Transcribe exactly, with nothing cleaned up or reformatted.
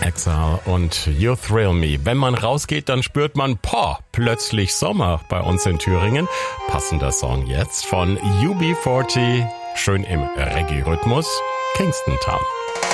Exile und You Thrill Me. Wenn man rausgeht, dann spürt man, poh, plötzlich Sommer bei uns in Thüringen. Passender Song jetzt von U B vierzig, schön im Reggae-Rhythmus, Kingston Town.